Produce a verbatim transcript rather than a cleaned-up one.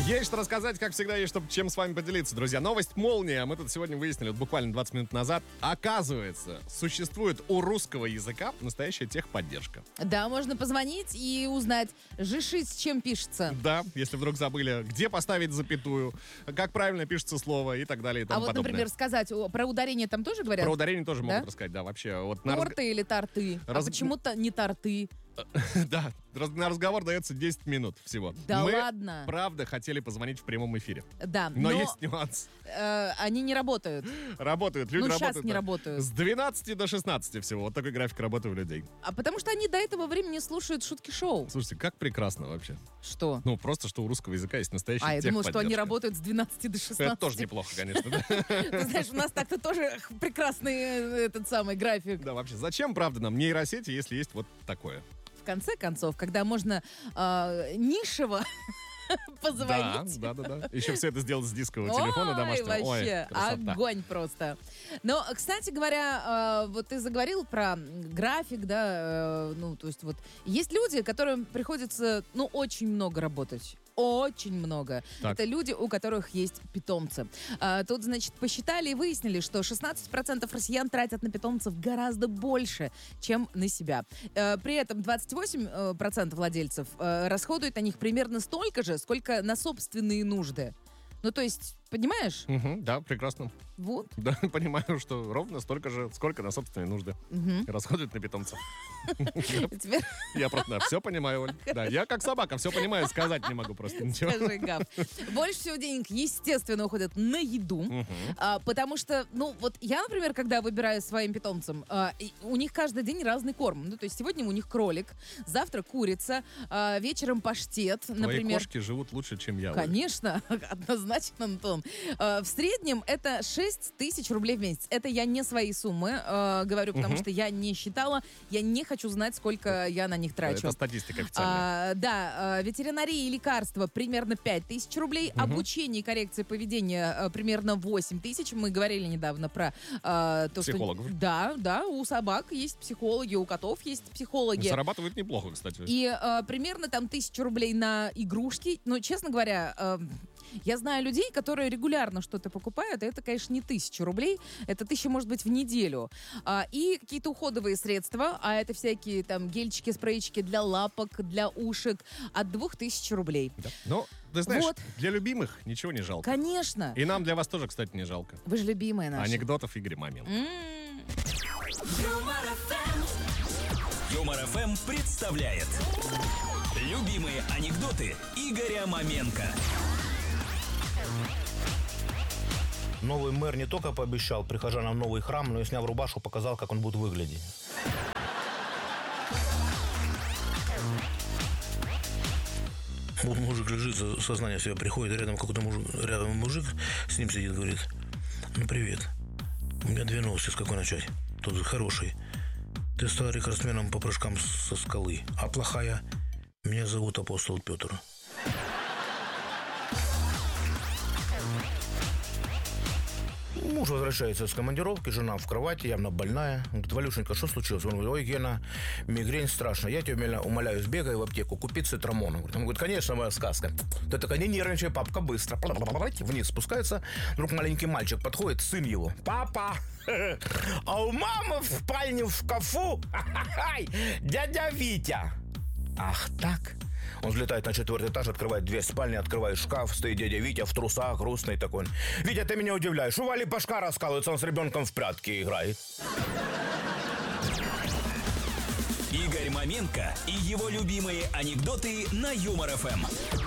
Есть что рассказать, как всегда, есть что, чем с вами поделиться, друзья. Новость «Молния». Мы тут сегодня выяснили, вот буквально двадцать минут назад. Оказывается, существует у русского языка настоящая техподдержка. Да, можно позвонить и узнать, жиши с чем пишется. Да, если вдруг забыли, где поставить запятую, как правильно пишется слово и так далее и тому А вот, подобное. например, сказать, о, про ударение там тоже говорят? Про ударение тоже Да? могут рассказать, да, вообще. Вот на разг- Торты или торты? Раз- А почему-то не торты. Да, раз- на разговор дается десять минут всего. Да Мы, ладно? правда, хотели позвонить в прямом эфире. Да, Но, но, есть нюанс. э, они не работают. Работают, люди Ну, щас работают. не да. работают. С двенадцати до шестнадцати всего. Вот такой график работы у людей. А потому что они до этого времени слушают шутки шоу. Слушайте, как прекрасно вообще. Что? Ну, просто, что у русского языка есть настоящая А, я думала, техподдержка. что они работают с двенадцати до шестнадцати. Это тоже неплохо, конечно. да. Ты знаешь, у нас так-то тоже прекрасный э, этот самый график. Да, вообще, зачем, правда, нам нейросети, если есть вот такое? В конце концов, когда можно э, нишево позвонить. Да, да, да, да. Еще все это сделать с дискового телефона домашнего. Ой, вообще, Ой, красота. огонь просто. Но, кстати говоря, э, вот ты заговорил про график, да, э, ну, то есть вот есть люди, которым приходится, ну, очень много работать. Очень много. Так. Это люди, у которых есть питомцы. А, тут, значит, посчитали и выяснили, что шестнадцать процентов россиян тратят на питомцев гораздо больше, чем на себя. Э, при этом двадцать восемь процентов владельцев э, расходуют на них примерно столько же, сколько на собственные нужды. Ну, то есть, понимаешь? Мгм, да, прекрасно. Вот. Да, понимаю, что ровно столько же, сколько на собственные нужды расходуют на питомцев. Теперь Я просто да, все понимаю, Оль. Да, я как собака, все понимаю, сказать не могу просто ничего. скажи, Гав. Больше всего денег, естественно, уходят на еду. А, потому что, ну, вот я, например, когда выбираю своим питомцам, а, и у них каждый день разный корм. Ну, то есть сегодня у них кролик, завтра курица, а, вечером паштет, Твои например. кошки живут лучше, чем я, Оль. Конечно, однозначно, Антон. Э, В среднем это шесть тысяч рублей в месяц. Это я не свои суммы э, говорю, потому что я не считала, я не хочу знать, сколько я на них трачу. Это статистика официальная. А, да, э, ветеринария и лекарства примерно пять тысяч рублей, обучение и коррекция поведения э, примерно восемь тысяч. Мы говорили недавно про э, то, Психологов. что... Да, да, у собак есть психологи, у котов есть психологи. Зарабатывают неплохо, кстати. И э, примерно там тысячу рублей на игрушки. Но, честно говоря, э, я знаю людей, которые регулярно что-то покупают, и это, конечно, не тысяча рублей, это тысяча, может быть, в неделю. А, и какие-то уходовые средства, а это всякие там гельчики, спрейчики для лапок, для ушек, от двух тысяч рублей. Да. Но, ты знаешь, Вот. для любимых ничего не жалко. Конечно. И нам для вас тоже, кстати, не жалко. Вы же любимые наши. Анекдотов Игоря Маменко. Юмор эф эм представляет любимые анекдоты Игоря Маменко. Новый мэр не только пообещал прихожанам новый храм, но и, сняв рубашку, показал, как он будет выглядеть. Вот мужик лежит, со- сознание в себя приходит, рядом какой-то мужик, рядом мужик с ним сидит, говорит: ну привет, у меня две новости, с какой начать? Тот хороший: ты стал рекордсменом по прыжкам со скалы, а плохая: меня зовут апостол Петр. Муж возвращается с командировки, жена в кровати, явно больная. Он говорит: Валюшенька, что случилось? Он говорит: ой, Гена, мигрень страшно. Я тебя умоляю, сбегай в аптеку, купи цитрамон. Он говорит: конечно, моя сказка. Ты такая: не нервничай, папка, быстро. Вниз спускается. Вдруг маленький мальчик подходит, сын его: папа, а у мамы в спальне в шкафу дядя Витя. Ах так? Он взлетает на четвертый этаж, открывает дверь спальни, открывает шкаф, стоит дядя Витя в трусах, грустный такой. Витя, ты меня удивляешь. У Вали башка раскалывается, он с ребенком в прятки играет. Игорь Маменко и его любимые анекдоты на Юмор эф эм.